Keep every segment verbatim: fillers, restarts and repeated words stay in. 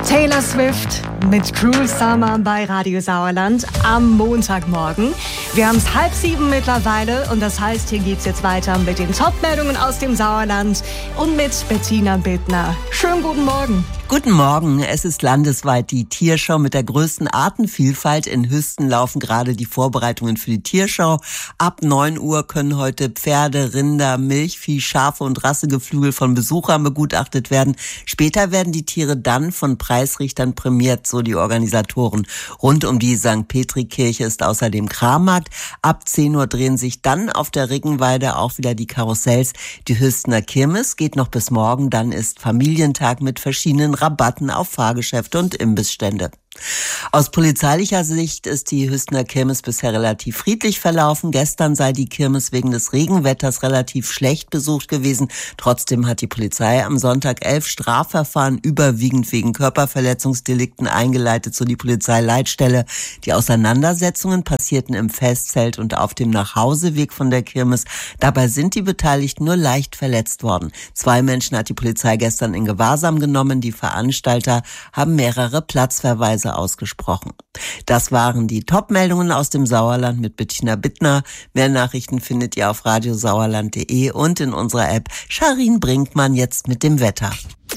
Taylor Swift mit Cruel Summer bei Radio Sauerland am Montagmorgen. Wir haben es halb sieben mittlerweile und das heißt, hier geht's jetzt weiter mit den Top-Meldungen aus dem Sauerland und mit Bettina Bittner. Schönen guten Morgen. Guten Morgen. Es ist landesweit die Tierschau mit der größten Artenvielfalt. In Hüsten laufen gerade die Vorbereitungen für die Tierschau. Ab neun Uhr können heute Pferde, Rinder, Milchvieh, Schafe und Rassegeflügel von Besuchern begutachtet werden. Später werden die Tiere dann von Preisrichtern prämiert, so die Organisatoren. Rund um die Sankt Petri-Kirche ist außerdem Krammarkt. Ab zehn Uhr drehen sich dann auf der Riggenweide auch wieder die Karussells. Die Hüstener Kirmes geht noch bis morgen. Dann ist Familientag mit verschiedenen Rabatten auf Fahrgeschäfte und Imbissstände. Aus polizeilicher Sicht ist die Hüstener Kirmes bisher relativ friedlich verlaufen. Gestern sei die Kirmes wegen des Regenwetters relativ schlecht besucht gewesen. Trotzdem hat die Polizei am Sonntag elf Strafverfahren überwiegend wegen Körperverletzungsdelikten eingeleitet, so die Polizeileitstelle. Die Auseinandersetzungen passierten im Festzelt und auf dem Nachhauseweg von der Kirmes. Dabei sind die Beteiligten nur leicht verletzt worden. Zwei Menschen hat die Polizei gestern in Gewahrsam genommen. Die Veranstalter haben mehrere Platzverweise ausgesprochen. Das waren die Top-Meldungen aus dem Sauerland mit Bettina Bittner. Mehr Nachrichten findet ihr auf radiosauerland punkt de und in unserer App. Charin Brinkmann jetzt mit dem Wetter.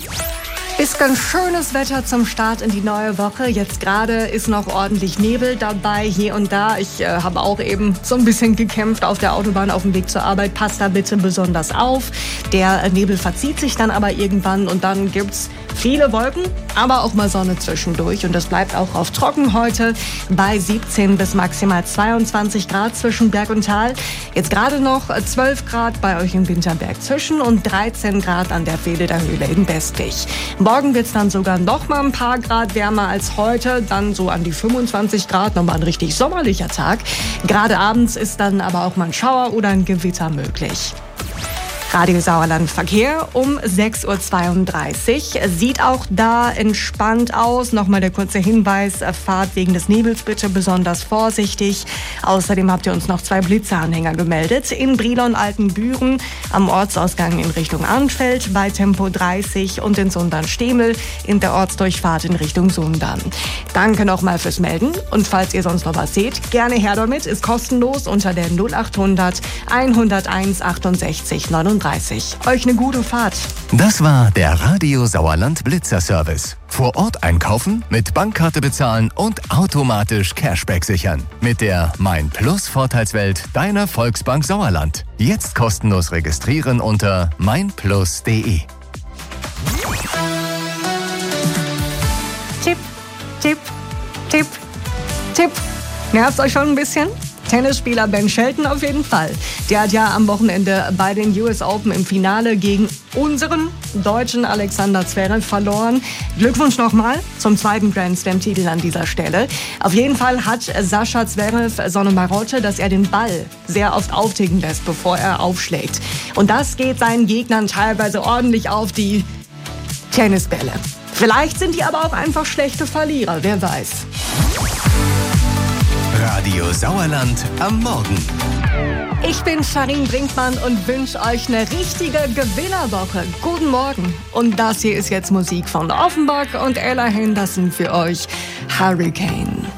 Ist ganz schönes Wetter zum Start in die neue Woche. Jetzt gerade ist noch ordentlich Nebel dabei, hier und da. Ich äh, habe auch eben so ein bisschen gekämpft auf der Autobahn auf dem Weg zur Arbeit. Passt da bitte besonders auf. Der äh, Nebel verzieht sich dann aber irgendwann und dann gibt's viele Wolken, aber auch mal Sonne zwischendurch. Und das bleibt auch auf trocken heute bei siebzehn bis maximal zweiundzwanzig Grad zwischen Berg und Tal. Jetzt gerade noch zwölf Grad bei euch in Winterberg zwischen und dreizehn Grad an der Vehleder Höhle in Westwig. Morgen wird es dann sogar noch mal ein paar Grad wärmer als heute, dann so an die fünfundzwanzig Grad, nochmal ein richtig sommerlicher Tag. Gerade abends ist dann aber auch mal ein Schauer oder ein Gewitter möglich. Radio Sauerland Verkehr um sechs Uhr zweiunddreißig. Sieht auch da entspannt aus. Nochmal der kurze Hinweis, fahrt wegen des Nebels bitte besonders vorsichtig. Außerdem habt ihr uns noch zwei Blitzeanhänger gemeldet. In Brilon-Altenbüren am Ortsausgang in Richtung Arnfeld bei Tempo dreißig und in Sundern-Stehmel in der Ortsdurchfahrt in Richtung Sundern. Danke nochmal fürs Melden. Und falls ihr sonst noch was seht, gerne her damit. Ist kostenlos unter der null achthundert hunderteins achtundsechzig neununddreißig. Euch eine gute Fahrt. Das war der Radio Sauerland Blitzer Service. Vor Ort einkaufen, mit Bankkarte bezahlen und automatisch Cashback sichern. Mit der Mein Plus Vorteilswelt deiner Volksbank Sauerland. Jetzt kostenlos registrieren unter mein plus punkt de. Tipp, Tipp, Tipp, Tipp. Nervt's euch schon ein bisschen? Tennisspieler Ben Shelton auf jeden Fall. Der hat ja am Wochenende bei den U S Open im Finale gegen unseren deutschen Alexander Zverev verloren. Glückwunsch nochmal zum zweiten Grand Slam-Titel an dieser Stelle. Auf jeden Fall hat Sascha Zverev so eine Marotte, dass er den Ball sehr oft aufticken lässt, bevor er aufschlägt. Und das geht seinen Gegnern teilweise ordentlich auf die Tennisbälle. Vielleicht sind die aber auch einfach schlechte Verlierer, wer weiß. Radio Sauerland am Morgen. Ich bin Charin Brinkmann und wünsche euch eine richtige Gewinnerwoche. Guten Morgen. Und das hier ist jetzt Musik von Offenbach und Ella Henderson für euch. Hurricane.